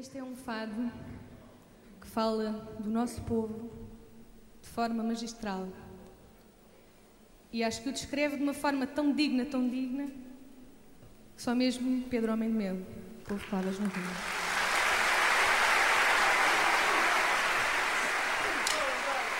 Este é um fado que fala do nosso povo de forma magistral. E acho que o descreve de uma forma tão digna, que só mesmo Pedro Homem de Melo, Povo de Caldas no Rio.